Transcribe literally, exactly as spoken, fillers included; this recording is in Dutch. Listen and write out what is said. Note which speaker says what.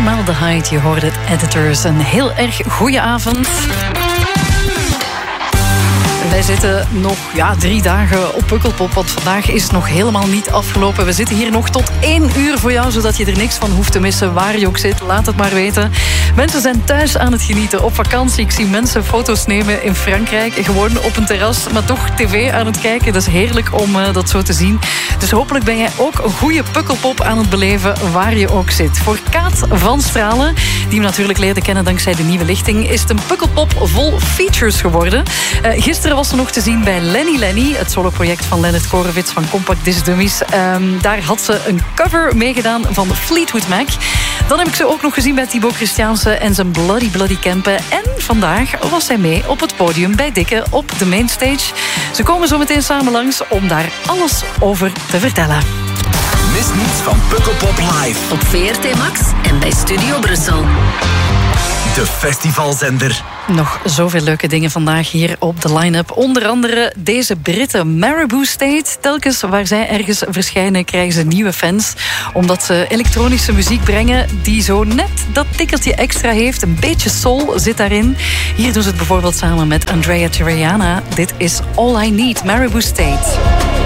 Speaker 1: Formaldehyde, je hoorde het Editors. Een heel erg goeie avond. Wij zitten nog ja, drie dagen op Pukkelpop, want vandaag is het nog helemaal niet afgelopen. We zitten hier nog tot één uur voor jou, zodat je er niks van hoeft te missen. Waar je ook zit, laat het maar weten. Mensen zijn thuis aan het genieten, op vakantie. Ik zie mensen foto's nemen in Frankrijk, gewoon op een terras, maar toch tv aan het kijken. Dat is heerlijk om uh, dat zo te zien. Dus hopelijk ben jij ook een goede Pukkelpop aan het beleven, waar je ook zit. Voor Kaat van Stralen, die we natuurlijk leerden kennen dankzij de nieuwe lichting, is het een Pukkelpop vol features geworden. Uh, gisteren was er nog te zien bij Lenny Lenny, het soloproject van Leonard Korovits van Compact Disc Dummies. Um, daar had ze een cover meegedaan van Fleetwood Mac. Dan heb ik ze ook nog gezien bij Thibaut Christiaanse en zijn Bloody Bloody Campen. En vandaag was zij mee op het podium bij Dikke op de mainstage. Ze komen zo meteen samen langs om daar alles over te vertellen.
Speaker 2: Mis niets van Pukkelpop live.
Speaker 3: Op V R T Max en bij Studio Brussel.
Speaker 2: De festivalzender.
Speaker 1: Nog zoveel leuke dingen vandaag hier op de line-up. Onder andere deze Britten, Marabou State. Telkens waar zij ergens verschijnen krijgen ze nieuwe fans. Omdat ze elektronische muziek brengen die zo net dat tikkeltje extra heeft. Een beetje soul zit daarin. Hier doen ze het bijvoorbeeld samen met Andrea Triana. Dit is All I Need, Marabou State.